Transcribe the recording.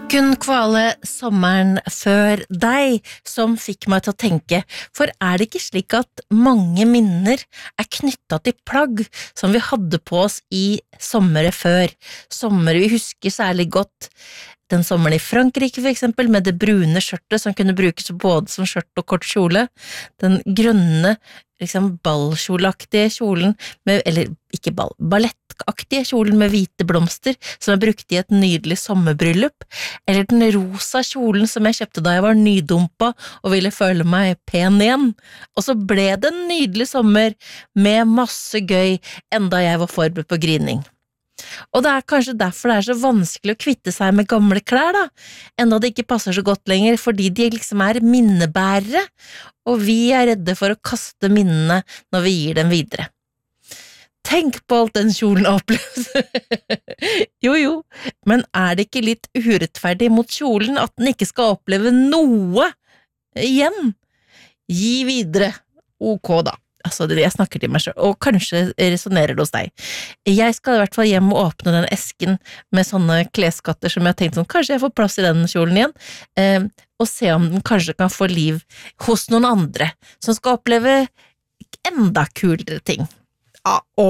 Gunn Kvale, sommeren før deg, som fikk meg til å tenke, for det ikke slik at mange minner knyttet til plagg som vi hadde på oss i sommere før? Sommer vi husker særlig godt. Den sommeren i Frankrike for eksempel, med det brune skjørtet som kunne brukes både som skjørt og kort kjole. Den grønne, ballkjoleaktige kjolen, eller ikke ballettaktige kjolen med hvite blomster, som brukt i et nydelig sommerbryllup. Eller den rosa kjolen som jeg kjøpte da jeg var nydumpa og ville føle meg pen igjen. Og så ble det en nydelig sommer med masse gøy, enda jeg var forberedt på grining. Og det kanskje derfor det så vanskelig å kvitte seg med gamle klær da, enda det ikke passer så godt lenger, fordi de minnebærere, og vi redde for å kaste minnene når vi gir dem videre. Tenk på alt den kjolen har opplevd. Jo, men det ikke litt urettferdig mot kjolen at den ikke skal oppleve noe igjen? Gi videre, ok da. Jeg snakker til meg selv, og kanskje resonerer det hos deg. Jeg skal i hvert fall hjem og åpne den esken med sånne kleskatter som jeg har tenkt sånn, kanskje jeg får plass i den kjolen igjen, og se om den kanskje kan få liv hos noen andre, som skal oppleve enda kulere ting. Ja, og